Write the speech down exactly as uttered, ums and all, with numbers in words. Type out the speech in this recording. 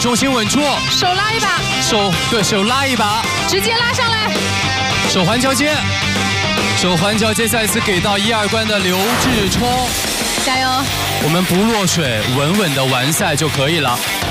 重心稳住， 手拉一把， 手对手拉一把， 直接拉上来， 手环交接，手环交接，再次给到一二关的刘志冲， 加油！ 我们不落水，稳稳的完赛就可以了。